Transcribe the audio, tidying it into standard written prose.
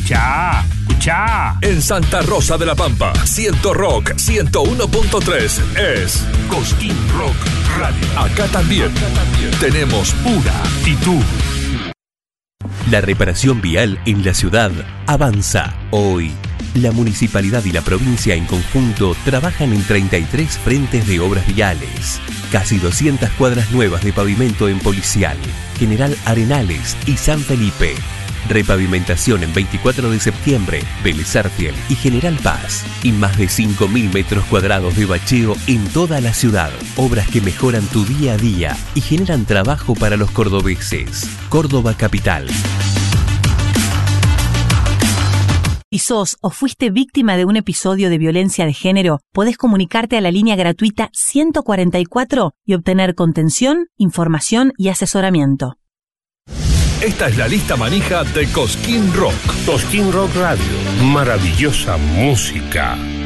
Escuchá. En Santa Rosa de la Pampa, 100 Rock 101.3 es Cosquín Rock Radio. Acá también tenemos una y tú. La reparación vial en la ciudad avanza. Hoy, la municipalidad y la provincia en conjunto trabajan en 33 frentes de obras viales. Casi 200 cuadras nuevas de pavimento en Policial, General Arenales y San Felipe. Repavimentación en 24 de septiembre, Vélez Arfiel y General Paz. Y más de 5.000 metros cuadrados de bacheo en toda la ciudad. Obras que mejoran tu día a día y generan trabajo para los cordobeses. Córdoba Capital. ¿Y sos o fuiste víctima de un episodio de violencia de género? Podés comunicarte a la línea gratuita 144 y obtener contención, información y asesoramiento. Esta es la lista manija de Cosquín Rock. Cosquín Rock Radio. Maravillosa música.